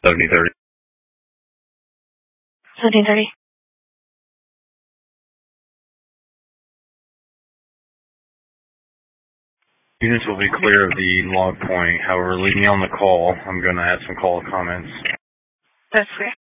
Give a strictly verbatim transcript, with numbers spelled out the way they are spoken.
seventy thirty. seventeen thirty. Units will be clear of the log point. However, leave me on the call. I'm going to add some call comments. That's clear.